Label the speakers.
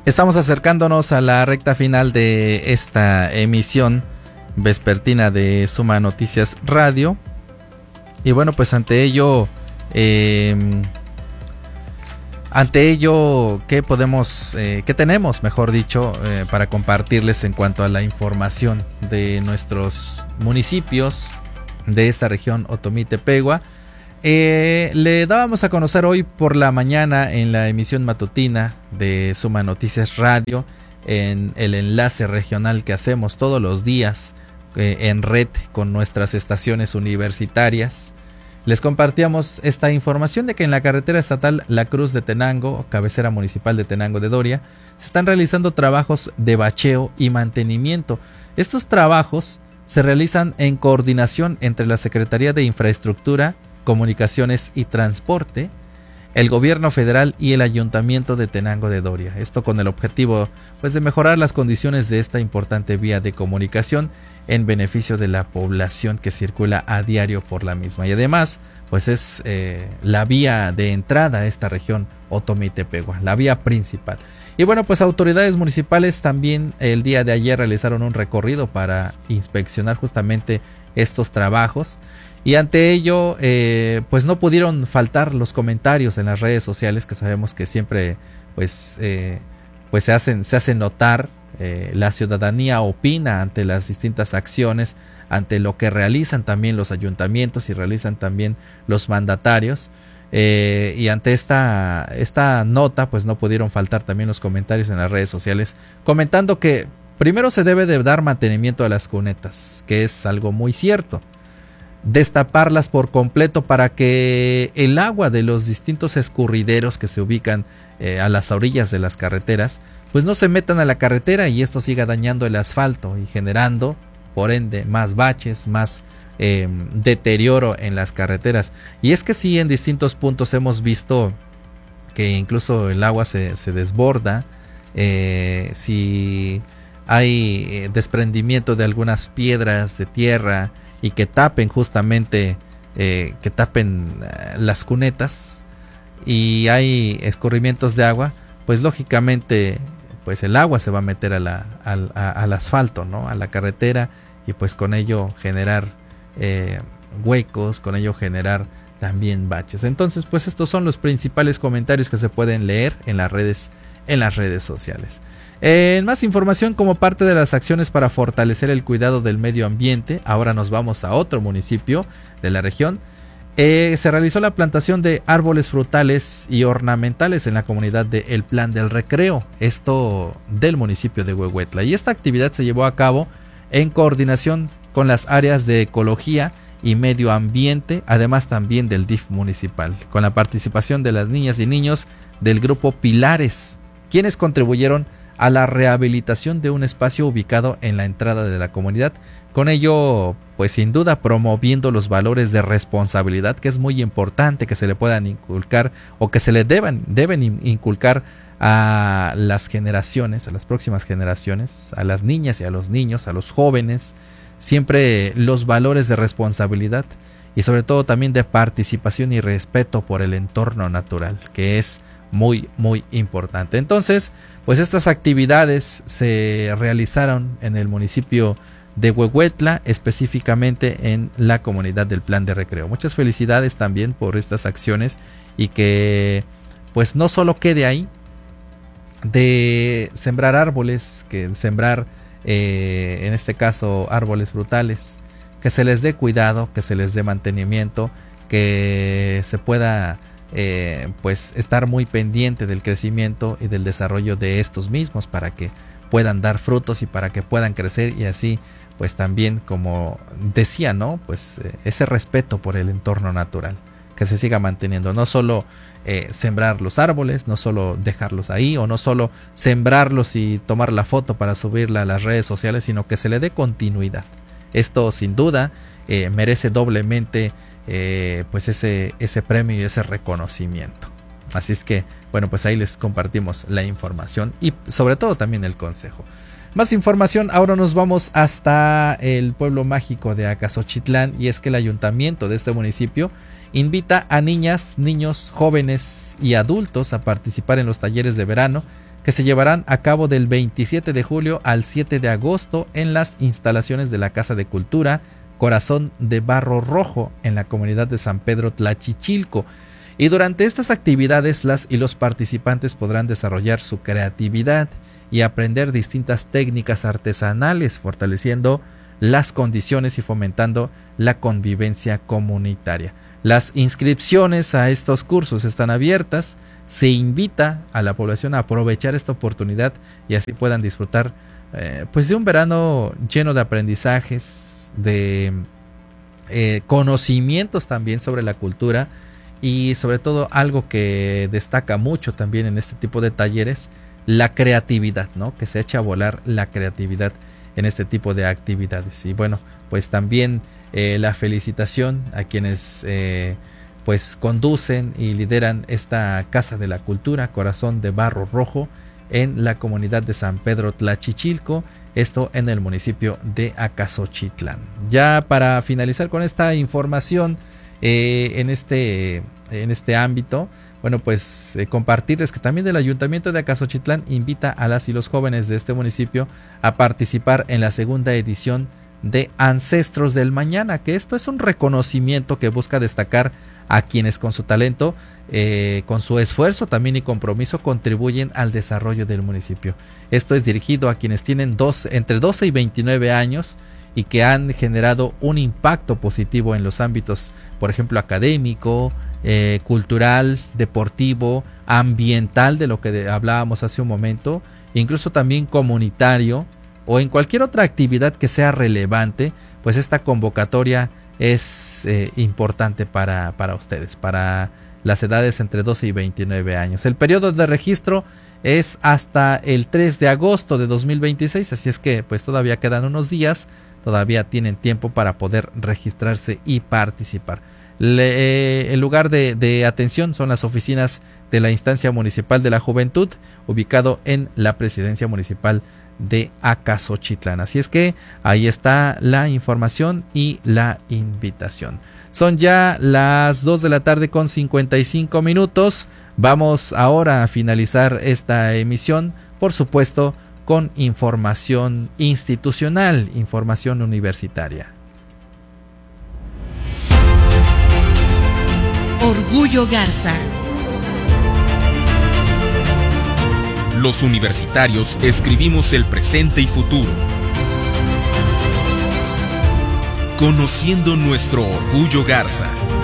Speaker 1: Estamos acercándonos a la recta final de esta emisión vespertina de Suma Noticias Radio. Y bueno, pues ante ello, ¿qué podemos, qué tenemos, mejor dicho, para compartirles en cuanto a la información de nuestros municipios de esta región Otomí-Tepehua? Le dábamos a conocer hoy por la mañana en la emisión matutina de Suma Noticias Radio, en el enlace regional que hacemos todos los días en red con nuestras estaciones universitarias. Les compartíamos esta información de que en la carretera estatal La Cruz de Tenango, cabecera municipal de Tenango de Doria, se están realizando trabajos de bacheo y mantenimiento. Estos trabajos se realizan en coordinación entre la Secretaría de Infraestructura, Comunicaciones y Transporte, el Gobierno Federal y el Ayuntamiento de Tenango de Doria. Esto con el objetivo, pues, de mejorar las condiciones de esta importante vía de comunicación en beneficio de la población que circula a diario por la misma. Y además, pues es la vía de entrada a esta región Otomí-Tepehua, la vía principal. Y bueno, pues autoridades municipales también el día de ayer realizaron un recorrido para inspeccionar justamente estos trabajos. Y ante ello, pues no pudieron faltar los comentarios en las redes sociales, que sabemos que siempre pues se hacen notar. La ciudadanía opina ante las distintas acciones, ante lo que realizan también los ayuntamientos y realizan también los mandatarios. Y ante esta nota, pues no pudieron faltar también los comentarios en las redes sociales, comentando que primero se debe de dar mantenimiento a las cunetas, que es algo muy cierto. Destaparlas por completo para que el agua de los distintos escurrideros que se ubican a las orillas de las carreteras, pues no se metan a la carretera y esto siga dañando el asfalto y generando, por ende, más baches, más deterioro en las carreteras. Y es que sí, en distintos puntos hemos visto que incluso el agua se desborda, si hay desprendimiento de algunas piedras de tierra y que tapen justamente, las cunetas, y hay escurrimientos de agua, pues lógicamente pues el agua se va a meter al asfalto, ¿no? A la carretera, y pues con ello generar huecos, con ello generar también baches. Entonces, pues estos son los principales comentarios que se pueden leer en las redes sociales. En más información, como parte de las acciones para fortalecer el cuidado del medio ambiente, ahora nos vamos a otro municipio de la región. Se realizó la plantación de árboles frutales y ornamentales en la comunidad de El Plan del Recreo, esto del municipio de Huehuetla. Y esta actividad se llevó a cabo en coordinación con las áreas de ecología y medio ambiente, además también del DIF municipal, con la participación de las niñas y niños del grupo Pilares, quienes contribuyeron a la rehabilitación de un espacio ubicado en la entrada de la comunidad. Con ello, pues sin duda promoviendo los valores de responsabilidad, que es muy importante que se le puedan inculcar o que se le deben inculcar a las generaciones, a las próximas generaciones, a las niñas y a los niños, a los jóvenes, siempre los valores de responsabilidad y sobre todo también de participación y respeto por el entorno natural, que es muy, muy importante. Entonces, pues estas actividades se realizaron en el municipio de Huehuetla, específicamente en la comunidad del Plan de Recreo. Muchas felicidades también por estas acciones y que pues no solo quede ahí de sembrar árboles, que sembrar en este caso árboles frutales, que se les dé cuidado, que se les dé mantenimiento, que se pueda pues estar muy pendiente del crecimiento y del desarrollo de estos mismos para que puedan dar frutos y para que puedan crecer, y así pues también, como decía, ¿no? Pues ese respeto por el entorno natural que se siga manteniendo, no solo sembrar los árboles, no solo dejarlos ahí o no solo sembrarlos y tomar la foto para subirla a las redes sociales, sino que se le dé continuidad. Esto sin duda merece doblemente pues ese premio y ese reconocimiento. Así es que, bueno, pues ahí les compartimos la información y sobre todo también el consejo. Más información, ahora nos vamos hasta el pueblo mágico de Acasochitlán, y es que el ayuntamiento de este municipio invita a niñas, niños, jóvenes y adultos a participar en los talleres de verano que se llevarán a cabo del 27 de julio al 7 de agosto en las instalaciones de la Casa de Cultura Corazón de Barro Rojo en la comunidad de San Pedro Tlachichilco. Y durante estas actividades las y los participantes podrán desarrollar su creatividad y aprender distintas técnicas artesanales, fortaleciendo las condiciones y fomentando la convivencia comunitaria. Las inscripciones a estos cursos están abiertas. Se invita a la población a aprovechar esta oportunidad y así puedan disfrutar pues de un verano lleno de aprendizajes, de conocimientos también sobre la cultura y sobre todo algo que destaca mucho también en este tipo de talleres, la creatividad, ¿no? Que se echa a volar la creatividad en este tipo de actividades. Y bueno, pues también la felicitación a quienes pues conducen y lideran esta Casa de la Cultura Corazón de Barro Rojo en la comunidad de San Pedro Tlachichilco, esto en el municipio de Acasochitlán. Ya para finalizar con esta información en este ámbito, bueno, pues compartirles que también el Ayuntamiento de Acasochitlán invita a las y los jóvenes de este municipio a participar en la segunda edición de Ancestros del Mañana, que esto es un reconocimiento que busca destacar a quienes con su talento, con su esfuerzo también y compromiso contribuyen al desarrollo del municipio. Esto es dirigido a quienes tienen entre 12 y 29 años y que han generado un impacto positivo en los ámbitos, por ejemplo, académico, cultural, deportivo, ambiental, de lo que hablábamos hace un momento, incluso también comunitario o en cualquier otra actividad que sea relevante. Pues esta convocatoria es importante para ustedes, para las edades entre 12 y 29 años. El periodo de registro es hasta el 3 de agosto de 2026, así es que pues todavía quedan unos días, todavía tienen tiempo para poder registrarse y participar. El lugar de atención son las oficinas de la Instancia Municipal de la Juventud, ubicado en la Presidencia Municipal de Acasochitlán. Así es que ahí está la información y la invitación. Son ya las 2 de la tarde con 55 minutos. Vamos ahora a finalizar esta emisión, por supuesto, con información institucional, información universitaria.
Speaker 2: Orgullo Garza.
Speaker 3: Los universitarios escribimos el presente y futuro, conociendo nuestro orgullo Garza.